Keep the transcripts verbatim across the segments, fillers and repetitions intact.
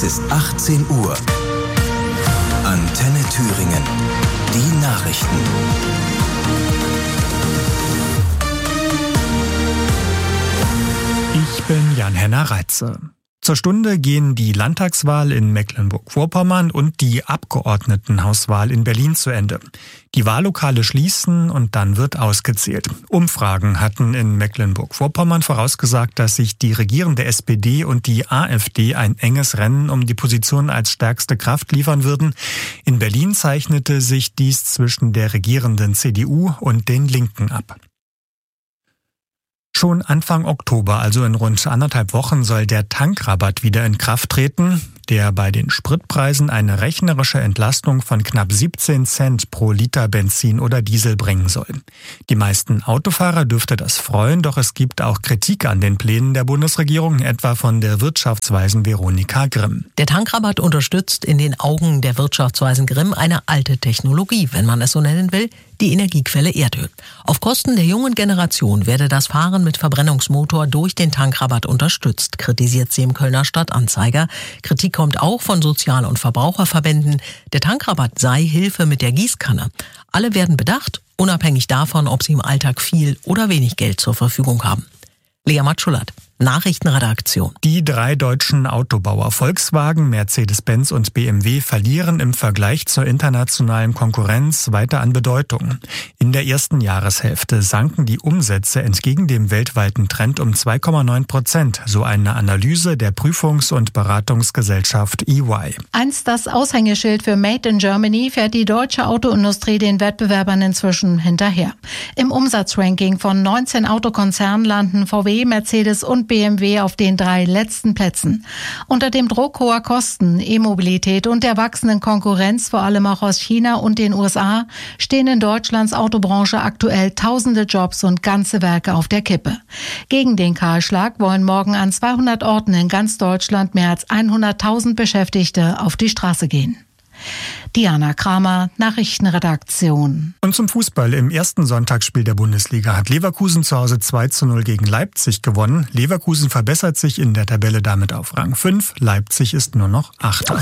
ist achtzehn Uhr. Antenne Thüringen. Die Nachrichten. Ich bin Jan-Henner Reitze. Zur Stunde gehen die Landtagswahl in Mecklenburg-Vorpommern und die Abgeordnetenhauswahl in Berlin zu Ende. Die Wahllokale schließen und dann wird ausgezählt. Umfragen hatten in Mecklenburg-Vorpommern vorausgesagt, dass sich die regierende S P D und die AfD ein enges Rennen um die Position als stärkste Kraft liefern würden. In Berlin zeichnete sich dies zwischen der regierenden C D U und den Linken ab. Schon Anfang Oktober, also in rund anderthalb Wochen, soll der Tankrabatt wieder in Kraft treten, der bei den Spritpreisen eine rechnerische Entlastung von knapp siebzehn Cent pro Liter Benzin oder Diesel bringen soll. Die meisten Autofahrer dürfte das freuen, doch es gibt auch Kritik an den Plänen der Bundesregierung, etwa von der Wirtschaftsweisen Veronika Grimm. Der Tankrabatt unterstützt in den Augen der Wirtschaftsweisen Grimm eine alte Technologie, wenn man es so nennen will, die Energiequelle Erdöl. Auf Kosten der jungen Generation werde das Fahren mit Verbrennungsmotor durch den Tankrabatt unterstützt, kritisiert sie im Kölner Stadtanzeiger. Kritik kommt auch von Sozial- und Verbraucherverbänden. Der Tankrabatt sei Hilfe mit der Gießkanne. Alle werden bedacht, unabhängig davon, ob sie im Alltag viel oder wenig Geld zur Verfügung haben. Lea Matschulat, Nachrichtenredaktion. Die drei deutschen Autobauer Volkswagen, Mercedes-Benz und B M W verlieren im Vergleich zur internationalen Konkurrenz weiter an Bedeutung. In der ersten Jahreshälfte sanken die Umsätze entgegen dem weltweiten Trend um zwei Komma neun Prozent, so eine Analyse der Prüfungs- und Beratungsgesellschaft E Y. Einst das Aushängeschild für Made in Germany fährt die deutsche Autoindustrie den Wettbewerbern inzwischen hinterher. Im Umsatzranking von neunzehn Autokonzernen landen V W, Mercedes und B M W auf den drei letzten Plätzen. Unter dem Druck hoher Kosten, E-Mobilität und der wachsenden Konkurrenz, vor allem auch aus China und den U S A, stehen in Deutschlands Autobranche aktuell tausende Jobs und ganze Werke auf der Kippe. Gegen den Kahlschlag wollen morgen an zweihundert Orten in ganz Deutschland mehr als hunderttausend Beschäftigte auf die Straße gehen. Diana Kramer, Nachrichtenredaktion. Und zum Fußball. Im ersten Sonntagsspiel der Bundesliga hat Leverkusen zu Hause zwei zu null gegen Leipzig gewonnen. Leverkusen verbessert sich in der Tabelle damit auf Rang fünf. Leipzig ist nur noch Achter.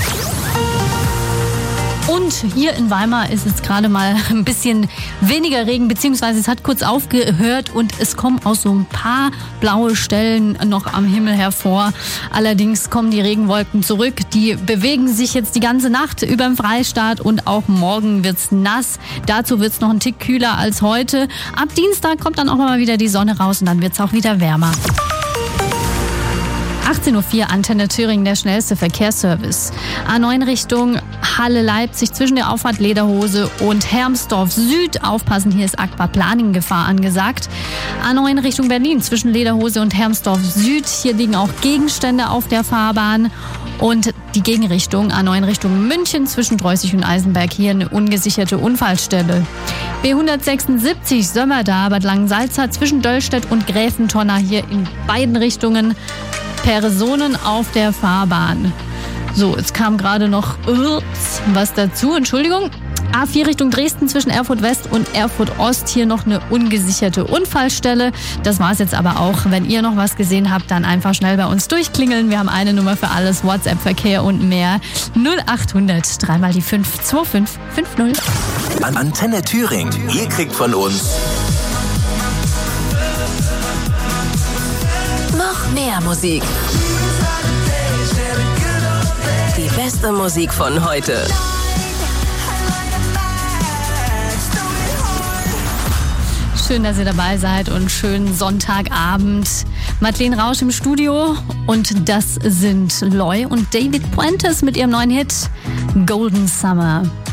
Und hier in Weimar ist es gerade mal ein bisschen weniger Regen, beziehungsweise es hat kurz aufgehört und es kommen auch so ein paar blaue Stellen noch am Himmel hervor. Allerdings kommen die Regenwolken zurück. Die bewegen sich jetzt die ganze Nacht über dem Freistaat und auch morgen wird's nass. Dazu wird's noch ein Tick kühler als heute. Ab Dienstag kommt dann auch mal wieder die Sonne raus und dann wird's auch wieder wärmer. achtzehn Uhr vier, Antenne Thüringen, der schnellste Verkehrsservice. A neun Richtung Halle-Leipzig zwischen der Auffahrt Lederhose und Hermsdorf Süd. Aufpassen, hier ist Aquaplaning-Gefahr angesagt. A neun Richtung Berlin zwischen Lederhose und Hermsdorf Süd. Hier liegen auch Gegenstände auf der Fahrbahn. Und die Gegenrichtung A neun Richtung München zwischen Dreußig und Eisenberg. Hier eine ungesicherte Unfallstelle. B hundertsechsundsiebzig Sömmerda, Bad Langensalza zwischen Döllstedt und Gräfentonner. Hier in beiden Richtungen Personen auf der Fahrbahn. So, jetzt kam gerade noch uh, was dazu. Entschuldigung. A vier Richtung Dresden zwischen Erfurt West und Erfurt Ost. Hier noch eine ungesicherte Unfallstelle. Das war's jetzt aber auch. Wenn ihr noch was gesehen habt, dann einfach schnell bei uns durchklingeln. Wir haben eine Nummer für alles, WhatsApp-Verkehr und mehr. null achthundert, dreimal die fünf, zwei fünf fünf null. Antenne Thüringen. Ihr kriegt von uns noch mehr Musik. Die beste Musik von heute. Schön, dass ihr dabei seid und schönen Sonntagabend. Madeleine Rausch im Studio und das sind Loy und David Puentes mit ihrem neuen Hit Golden Summer.